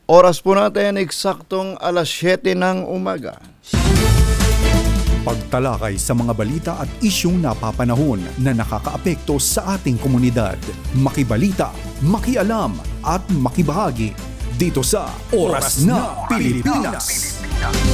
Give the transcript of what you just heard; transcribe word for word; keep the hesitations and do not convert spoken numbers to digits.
Oras po natin eksaktong alas siyete ng umaga. Pagtalakay sa mga balita at isyung napapanahon na nakakaapekto sa ating komunidad. Makibalita, makialam at makibahagi dito sa Oras na Pilipinas.